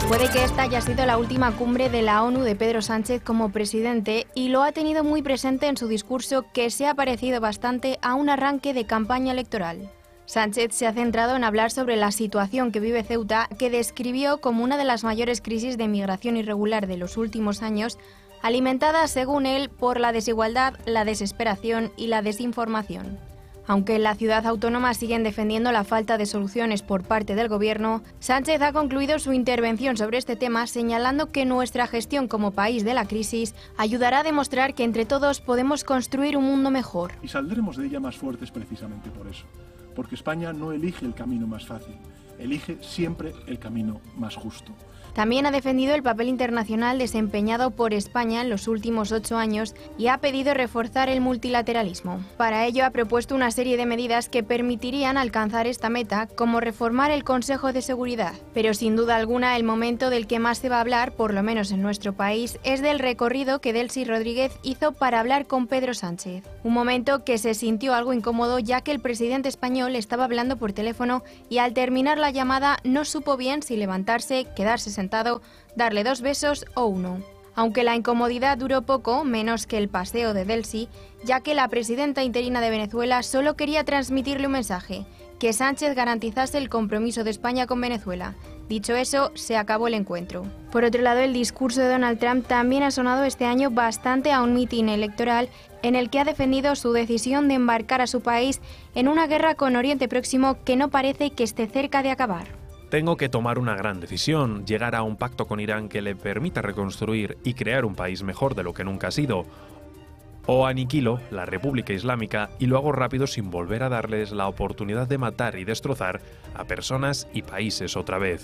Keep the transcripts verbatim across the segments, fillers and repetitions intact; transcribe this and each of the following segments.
Puede que esta haya sido la última cumbre de la ONU de Pedro Sánchez como presidente y lo ha tenido muy presente en su discurso, que se ha parecido bastante a un arranque de campaña electoral. Sánchez se ha centrado en hablar sobre la situación que vive Ceuta, que describió como una de las mayores crisis de migración irregular de los últimos años, alimentada, según él, por la desigualdad, la desesperación y la desinformación. Aunque en la ciudad autónoma siguen defendiendo la falta de soluciones por parte del Gobierno, Sánchez ha concluido su intervención sobre este tema señalando que nuestra gestión como país de la crisis ayudará a demostrar que entre todos podemos construir un mundo mejor. Y saldremos de ella más fuertes precisamente por eso, porque España no elige el camino más fácil, elige siempre el camino más justo. También ha defendido el papel internacional desempeñado por España en los últimos ocho años y ha pedido reforzar el multilateralismo. Para ello ha propuesto una serie de medidas que permitirían alcanzar esta meta, como reformar el Consejo de Seguridad. Pero sin duda alguna el momento del que más se va a hablar, por lo menos en nuestro país, es del recorrido que Delcy Rodríguez hizo para hablar con Pedro Sánchez. Un momento que se sintió algo incómodo, ya que el presidente español estaba hablando por teléfono y al terminar la llamada no supo bien si levantarse, quedarse sentado, darle dos besos o uno. Aunque la incomodidad duró poco, menos que el paseo de Delcy, ya que la presidenta interina de Venezuela solo quería transmitirle un mensaje, que Sánchez garantizase el compromiso de España con Venezuela. Dicho eso, se acabó el encuentro. Por otro lado, el discurso de Donald Trump también ha sonado este año bastante a un mitin electoral en el que ha defendido su decisión de embarcar a su país en una guerra con Oriente Próximo que no parece que esté cerca de acabar. Tengo que tomar una gran decisión, llegar a un pacto con Irán que le permita reconstruir y crear un país mejor de lo que nunca ha sido. O aniquilo la República Islámica y lo hago rápido sin volver a darles la oportunidad de matar y destrozar a personas y países otra vez.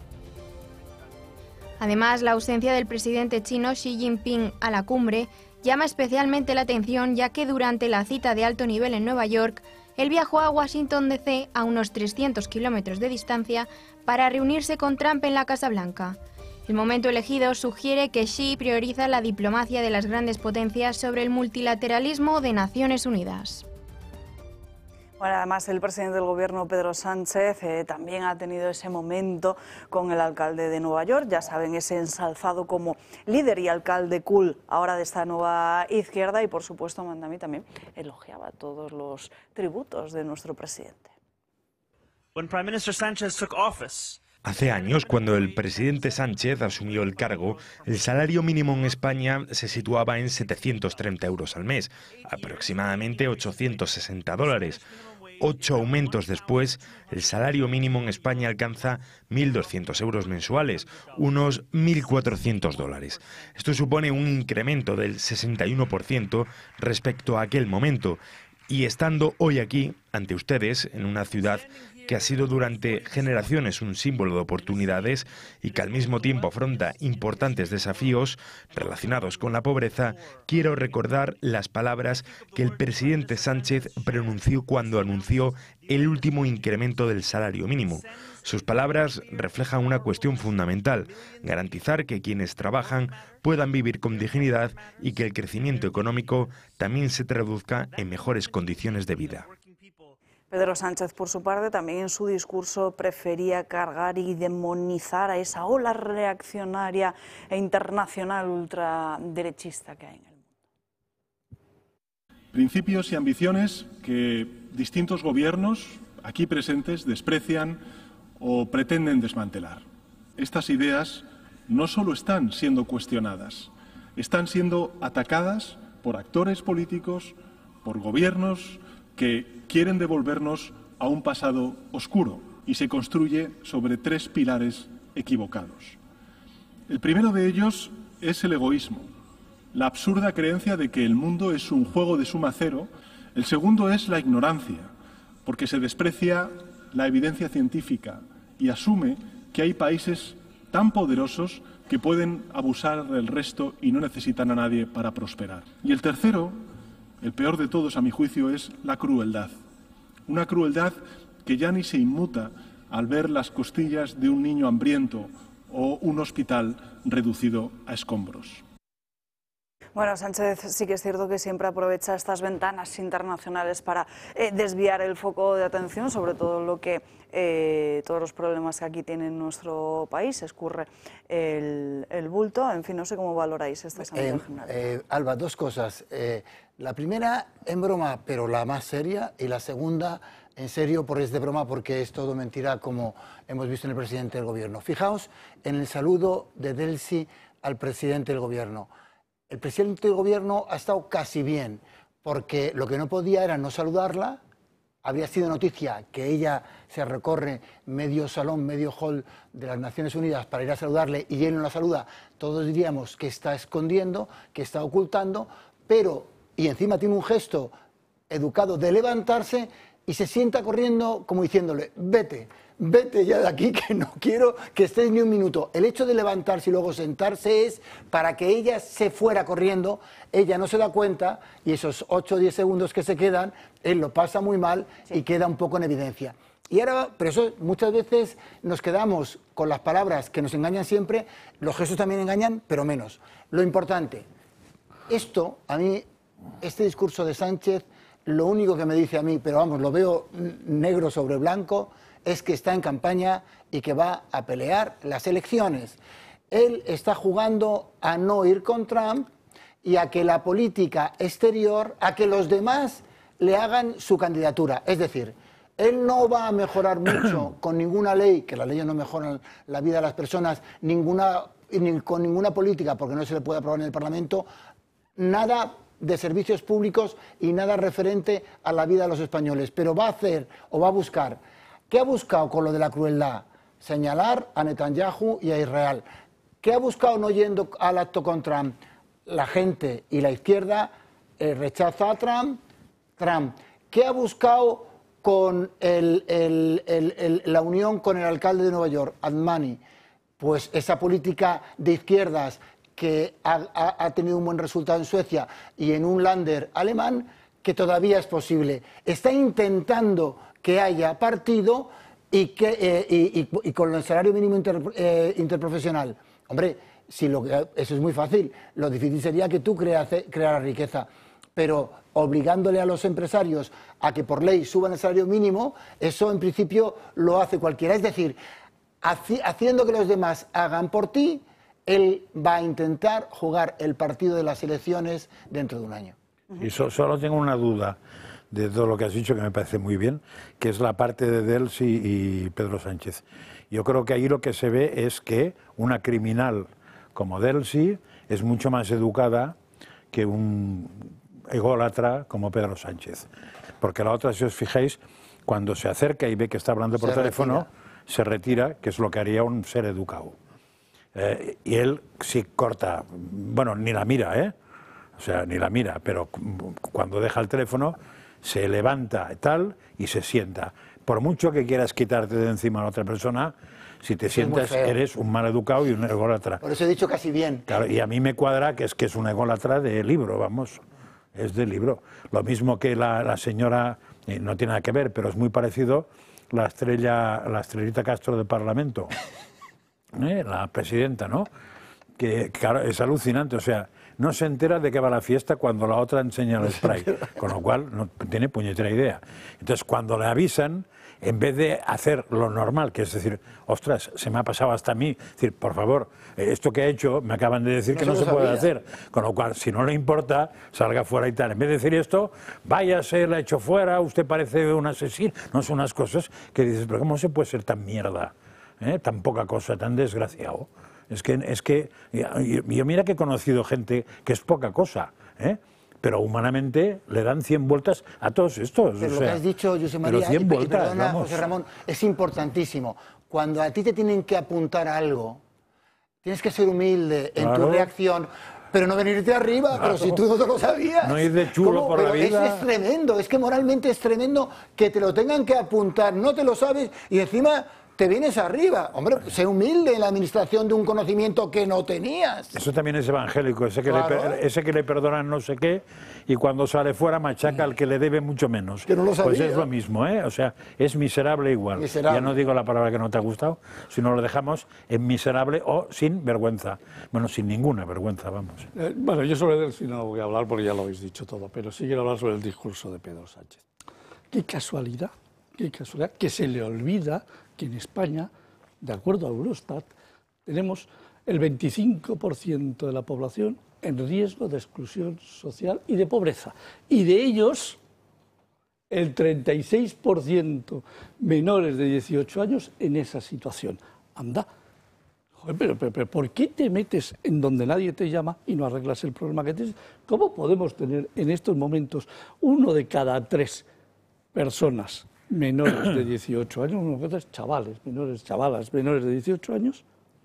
Además, la ausencia del presidente chino Xi Jinping a la cumbre llama especialmente la atención, ya que durante la cita de alto nivel en Nueva York, él viajó a Washington D C, a unos trescientos kilómetros de distancia, para reunirse con Trump en la Casa Blanca. El momento elegido sugiere que Xi prioriza la diplomacia de las grandes potencias sobre el multilateralismo de Naciones Unidas. Bueno, además el presidente del Gobierno, Pedro Sánchez, eh, también ha tenido ese momento con el alcalde de Nueva York, ya saben, ese ensalzado como líder y alcalde cool ahora de esta nueva izquierda, y por supuesto Mandami también elogiaba todos los tributos de nuestro presidente. When Prime Minister Sánchez took office, Hace años, cuando el presidente Sánchez asumió el cargo, el salario mínimo en España se situaba en setecientos treinta euros al mes, aproximadamente ochocientos sesenta dólares. Ocho aumentos después, el salario mínimo en España alcanza mil doscientos euros mensuales, unos mil cuatrocientos dólares. Esto supone un incremento del sesenta y uno por ciento respecto a aquel momento. Y estando hoy aquí, ante ustedes, en una ciudad que ha sido durante generaciones un símbolo de oportunidades y que al mismo tiempo afronta importantes desafíos relacionados con la pobreza, quiero recordar las palabras que el presidente Sánchez pronunció cuando anunció el último incremento del salario mínimo. Sus palabras reflejan una cuestión fundamental: garantizar que quienes trabajan puedan vivir con dignidad y que el crecimiento económico también se traduzca en mejores condiciones de vida. Pedro Sánchez, por su parte, también en su discurso prefería cargar y demonizar a esa ola reaccionaria e internacional ultraderechista que hay en el mundo. Principios y ambiciones que distintos gobiernos aquí presentes desprecian o pretenden desmantelar. Estas ideas no solo están siendo cuestionadas, están siendo atacadas por actores políticos, por gobiernos que quieren devolvernos a un pasado oscuro y se construye sobre tres pilares equivocados. El primero de ellos es el egoísmo, la absurda creencia de que el mundo es un juego de suma cero. El segundo es la ignorancia, porque se desprecia la evidencia científica y asume que hay países tan poderosos que pueden abusar del resto y no necesitan a nadie para prosperar. Y el tercero, el peor de todos a mi juicio, es la crueldad. Una crueldad que ya ni se inmuta al ver las costillas de un niño hambriento o un hospital reducido a escombros. Bueno, Sánchez sí que es cierto que siempre aprovecha estas ventanas internacionales para eh, desviar el foco de atención sobre todo lo que eh, todos los problemas que aquí tiene nuestro país, escurre el, el bulto. En fin, no sé cómo valoráis esta Asamblea eh, General. Eh, Alba, dos cosas. Eh, la primera en broma, pero la más seria, y la segunda en serio, por es de broma, porque es todo mentira, como hemos visto en el presidente del Gobierno. Fijaos en el saludo de Delcy al presidente del Gobierno. El presidente del Gobierno ha estado casi bien, porque lo que no podía era no saludarla. Había sido noticia que ella se recorre medio salón, medio hall de las Naciones Unidas para ir a saludarle y él no la saluda. Todos diríamos que está escondiendo, que está ocultando, pero, y encima tiene un gesto educado de levantarse y se sienta corriendo como diciéndole, vete, vete ya de aquí, que no quiero que estés ni un minuto. El hecho de levantarse y luego sentarse es para que ella se fuera corriendo, ella no se da cuenta y esos ocho o diez segundos que se quedan, él lo pasa muy mal y queda un poco en evidencia. Y ahora, pero eso muchas veces nos quedamos con las palabras que nos engañan siempre, los gestos también engañan, pero menos. Lo importante, esto, a mí, este discurso de Sánchez, lo único que me dice a mí, pero vamos, lo veo negro sobre blanco, es que está en campaña y que va a pelear las elecciones. Él está jugando a no ir con Trump y a que la política exterior, a que los demás le hagan su candidatura. Es decir, él no va a mejorar mucho con ninguna ley, que las leyes no mejoran la vida de las personas, ninguna, ni con ninguna política, porque no se le puede aprobar en el Parlamento, nada de servicios públicos y nada referente a la vida de los españoles. Pero va a hacer o va a buscar. ¿Qué ha buscado con lo de la crueldad? Señalar a Netanyahu y a Israel. ¿Qué ha buscado no yendo al acto con Trump? La gente y la izquierda eh, rechaza a Trump. Trump. ¿Qué ha buscado con el, el, el, el, la unión con el alcalde de Nueva York, Admani? Pues esa política de izquierdas que ha, ha, ha tenido un buen resultado en Suecia y en un Länder alemán, que todavía es posible. Está intentando que haya partido y, que, eh, y, y, y con el salario mínimo inter, eh, interprofesional. Hombre, si lo, eso es muy fácil. Lo difícil sería que tú creas, crearas riqueza. Pero obligándole a los empresarios a que por ley suban el salario mínimo, eso en principio lo hace cualquiera. Es decir, haci, haciendo que los demás hagan por ti, él va a intentar jugar el partido de las elecciones dentro de un año. Y so, solo tengo una duda de todo lo que has dicho, que me parece muy bien, que es la parte de Delcy y Pedro Sánchez. Yo creo que ahí lo que se ve es que una criminal como Delcy es mucho más educada que un ególatra como Pedro Sánchez. Porque la otra, si os fijáis, cuando se acerca y ve que está hablando por se teléfono, retira. se retira, que es lo que haría un ser educado. Eh, y él sí corta, bueno, ni la mira, ¿eh? O sea, ni la mira, pero cuando deja el teléfono se levanta y tal y se sienta. Por mucho que quieras quitarte de encima a la otra persona, si te sientas eres un mal educado y un ególatra. Por eso he dicho casi bien. Claro, y a mí me cuadra que es que es un ególatra de libro, vamos, es de libro. Lo mismo que la, la señora, eh, no tiene nada que ver, pero es muy parecido, la estrella, la estrellita Castro del Parlamento, ¿eh? La presidenta, ¿no? Que claro, es alucinante, o sea, no se entera de que va a la fiesta cuando la otra enseña el spray, con lo cual no tiene puñetera idea. Entonces, cuando le avisan, en vez de hacer lo normal, que es decir, ostras, se me ha pasado hasta a mí, decir, por favor, esto que he hecho, me acaban de decir no que no se sabía. puede hacer, con lo cual, si no le importa, salga fuera y tal. En vez de decir esto, váyase, la echo fuera, usted parece un asesino, no son unas cosas que dices, pero ¿cómo se puede ser tan mierda? ¿Eh? Tan poca cosa, tan desgraciado. Es que, es que yo, yo mira que he conocido gente que es poca cosa, ¿eh? Pero humanamente le dan cien vueltas a todos estos. Pero o lo sea, que has dicho, José María, cien y, vueltas, y perdona, vamos. José Ramón, es importantísimo. Cuando a ti te tienen que apuntar a algo, tienes que ser humilde en claro. tu reacción, pero no venirte arriba, claro. Pero si tú no te lo sabías. No ir de chulo ¿Cómo? por Pero la vida. Es, es tremendo, es que moralmente es tremendo que te lo tengan que apuntar, no te lo sabes y encima te vienes arriba. Hombre, sé humilde en la administración de un conocimiento que no tenías. Eso también es evangélico, ese que, claro. le, ese que le perdonan no sé qué y cuando sale fuera machaca al que le debe mucho menos. Que no lo sabía. Pues es lo mismo, ¿eh? O sea, es miserable igual. Miserable. Ya no digo la palabra que no te ha gustado, sino lo dejamos en miserable o sin vergüenza. Bueno, sin ninguna vergüenza, vamos. Eh, bueno, yo sobre él sí no voy a hablar porque ya lo habéis dicho todo, pero sí quiero hablar sobre el discurso de Pedro Sánchez. Qué casualidad, qué casualidad, que se le olvida que en España, de acuerdo a Eurostat, tenemos el veinticinco por ciento de la población en riesgo de exclusión social y de pobreza. Y de ellos, el treinta y seis por ciento menores de dieciocho años en esa situación. Anda, joder, pero, pero, pero ¿por qué te metes en donde nadie te llama y no arreglas el problema que tienes? ¿Cómo podemos tener en estos momentos uno de cada tres personas menores de dieciocho años, uno de tres chavales, menores, chavalas, menores de dieciocho años,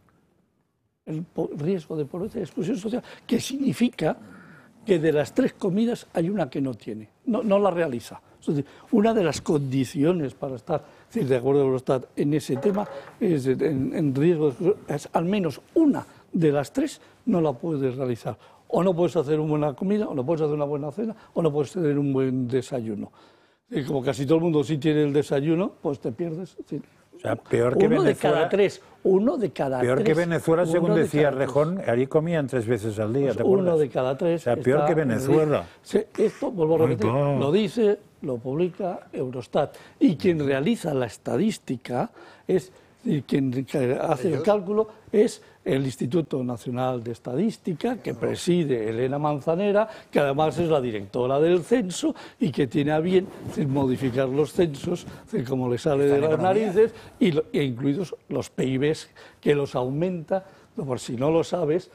el riesgo de pobreza y exclusión social, que significa que de las tres comidas hay una que no tiene, no, no la realiza. Es decir, una de las condiciones para estar, es decir, de acuerdo con Eurostat, en ese tema, es en, en riesgo de es al menos una de las tres no la puedes realizar. O no puedes hacer una buena comida, o no puedes hacer una buena cena, o no puedes tener un buen desayuno. Y como casi todo el mundo sí tiene el desayuno, pues te pierdes. Sí. O sea, peor que uno Venezuela. de cada tres. Uno de cada peor tres. que Venezuela, según decía Rejón, allí comían tres veces al día. Pues ¿te uno de cada tres. O sea, peor que Venezuela. Sí, esto, vuelvo a repetir, oh, lo dice, lo publica Eurostat. Y quien realiza la estadística es, y quien hace el cálculo es el Instituto Nacional de Estadística, que preside Elena Manzanera, que además es la directora del censo y que tiene a bien modificar los censos como le sale de las narices, y, lo, e incluidos los P I Bs, que los aumenta. Por si no lo sabes,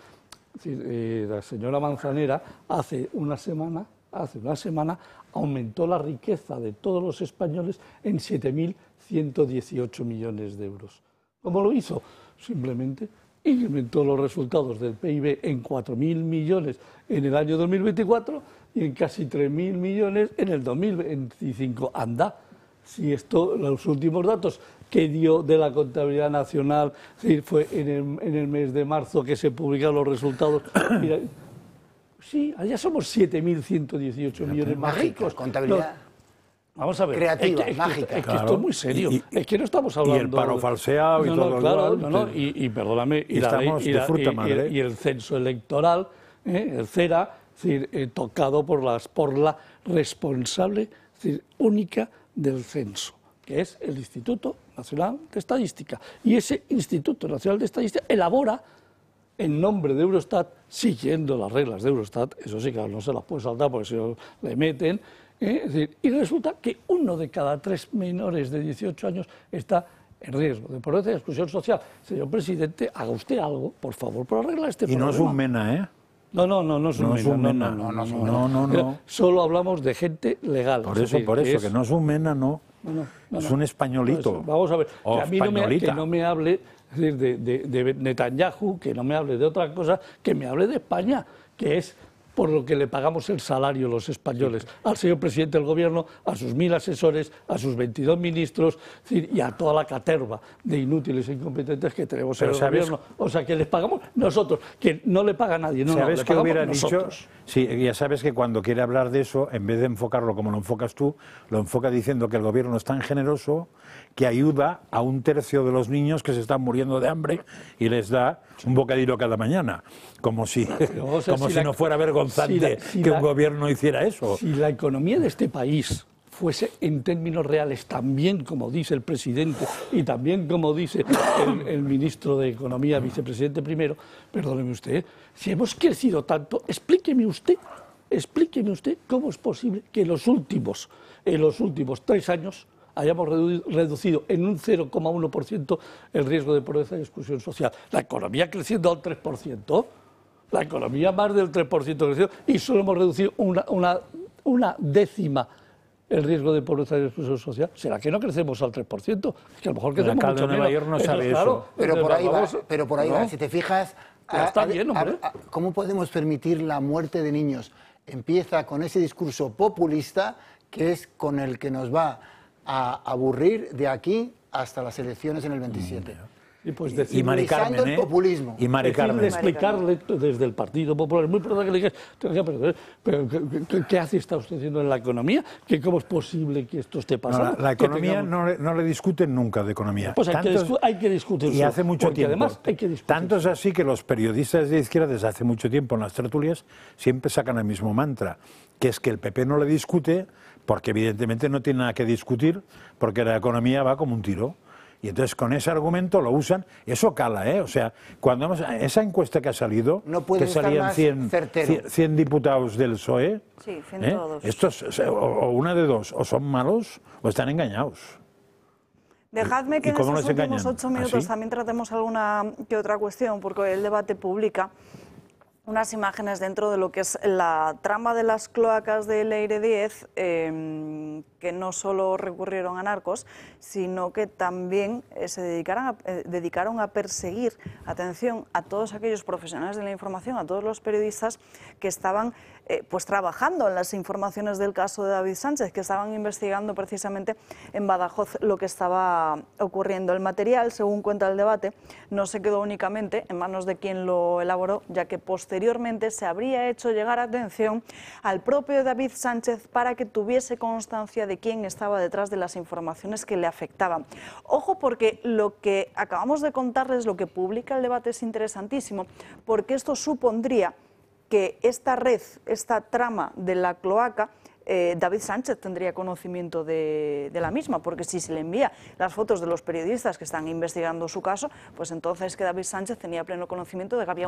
eh, la señora Manzanera hace una semana, hace una semana aumentó la riqueza de todos los españoles en siete mil ciento dieciocho millones de euros. ¿Cómo lo hizo? Simplemente incrementó los resultados del P I B en cuatro mil millones en el año dos mil veinticuatro y en casi tres mil millones en el dos mil veinticinco. Anda, si esto, los últimos datos que dio de la contabilidad nacional, sí, fue en el, en el mes de marzo que se publicaron los resultados. Mira, sí, allá somos siete mil ciento dieciocho millones más ricos. Contabilidad. No, vamos a ver, creativa, es que, mágica. Es que, es que claro. esto es muy serio. Y, y, es que no estamos hablando... Y el paro falseado y no, todo no, claro, igual. No, no, y, y perdóname, y, y, la, estamos y, de la, fruta y, madre. y, y el censo electoral, ¿eh? el CERA, es decir, eh, tocado por, las, por la responsable es decir, única del censo, que es el Instituto Nacional de Estadística. Y ese Instituto Nacional de Estadística elabora, en nombre de Eurostat, siguiendo las reglas de Eurostat, eso sí, claro, no se las puede saltar porque si no le meten, ¿eh? Es decir, y resulta que uno de cada tres menores de dieciocho años está en riesgo de pobreza y exclusión social. Señor presidente, haga usted algo, por favor, para arreglar este y problema. Y no es un mena, ¿eh? No, no, no, no es un no mena. Es un mena. No, no, no, no, no, no, no, no. Solo hablamos de gente legal. Por eso, decir, por eso, que, es... que no es un mena, no. No, no, no, es no. un españolito. No, vamos a ver, o que a mí no me, que no me hable es decir, de, de, de Netanyahu, que no me hable de otra cosa, que me hable de España, que es por lo que le pagamos el salario los españoles, sí. Al señor presidente del gobierno, a sus mil asesores, a sus veintidós ministros, es decir, y a toda la caterva de inútiles e incompetentes que tenemos Pero en el ¿sabes? gobierno. O sea, que les pagamos nosotros, que no le paga nadie, no, ¿sabes no, le qué hubiera nosotros. dicho? Sí, ya sabes que cuando quiere hablar de eso, en vez de enfocarlo como lo enfocas tú, lo enfoca diciendo que el gobierno es tan generoso que ayuda a un tercio de los niños que se están muriendo de hambre y les da un bocadillo cada mañana, como si, Pero, o sea, como si, si la, no fuera vergonzante si la, si que la, un gobierno hiciera eso. Si la economía de este país fuese en términos reales también como dice el presidente y también como dice el, el ministro de Economía, vicepresidente primero, perdóneme usted, si hemos crecido tanto, explíqueme usted, explíqueme usted cómo es posible que en los últimos, en los últimos tres años hayamos reducido en un cero coma uno por ciento el riesgo de pobreza y exclusión social. La economía creciendo al tres por ciento, la economía más del tres por ciento creció y solo hemos reducido una, una, una décima el riesgo de pobreza y exclusión social. ¿Será que no crecemos al tres por ciento? Es que a lo mejor crecemos mucho menos. El alcalde de Nueva York no sabe eso. Claro, pero por ahí va, pero por ahí ¿no? va. Si te fijas, a, está bien, hombre. A, a, ¿cómo podemos permitir la muerte de niños? Empieza con ese discurso populista que es con el que nos va a aburrir de aquí hasta las elecciones en el veintisiete. Y, pues y decirle, Mari Carmen, el ¿eh? populismo. Y Mari decirle, Carmen. explicarle desde el Partido Popular, es muy importante que le digas, pero, pero, pero ¿qué, ¿qué hace está usted haciendo en la economía? ¿Que ¿Cómo es posible que esto esté pasando? No, la, la Que economía tengamos... no, le, no le discuten nunca de economía. Pues hay, Tantos, que, discu hay que discutir. Y hace mucho tiempo. Además hay que discutir. Tanto es así que los periodistas de izquierda desde hace mucho tiempo en las tertulias siempre sacan el mismo mantra, que es que el P P no le discute porque evidentemente no tiene nada que discutir, porque la economía va como un tiro. Y entonces con ese argumento lo usan, eso cala, ¿eh? O sea, cuando hemos, esa encuesta que ha salido, no que salían cien, cien diputados del P S O E, sí, ¿eh? Estos, o, o una de dos, o son malos o están engañados. Dejadme que en estos últimos engañan? ocho minutos ¿Así? también tratemos alguna que otra cuestión, porque el debate publica unas imágenes dentro de lo que es la trama de las cloacas de Leire Díez, eh, que no solo recurrieron a narcos, sino que también eh, se dedicaron a, eh, dedicaron a perseguir, atención, a todos aquellos profesionales de la información, a todos los periodistas que estaban eh, pues trabajando en las informaciones del caso de David Sánchez, que estaban investigando precisamente en Badajoz lo que estaba ocurriendo. El material, según cuenta el debate, no se quedó únicamente en manos de quien lo elaboró, ya que posteriormente se habría hecho llegar atención al propio David Sánchez para que tuviese constancia de quién estaba detrás de las informaciones que le afectaban. Ojo, porque lo que acabamos de contarles, lo que publica el debate, es interesantísimo, porque esto supondría que esta red, esta trama de la cloaca, eh, David Sánchez tendría conocimiento de, de la misma, porque si se le envía las fotos de los periodistas que están investigando su caso, pues entonces que David Sánchez tenía pleno conocimiento de que había